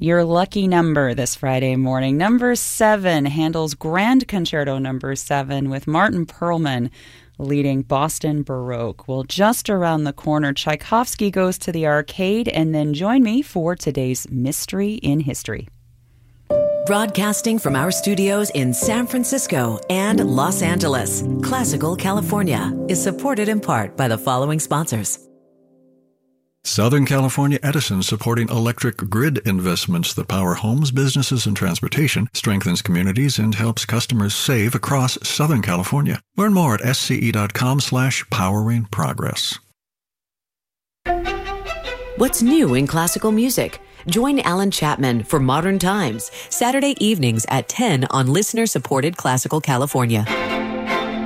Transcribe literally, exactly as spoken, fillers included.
Your lucky number this Friday morning, number seven, Handel's Grand Concerto number seven with Martin Perlman leading Boston Baroque. Well, just around the corner, Tchaikovsky goes to the arcade, and then join me for today's Mystery in History. Broadcasting from our studios in San Francisco and Los Angeles, Classical California is supported in part by the following sponsors. Southern California Edison, supporting electric grid investments that power homes, businesses, and transportation, strengthens communities, and helps customers save across Southern California. Learn more at sce.com slash powering progress. What's new in classical music? Join Alan Chapman for Modern Times, Saturday evenings at ten on listener-supported Classical California.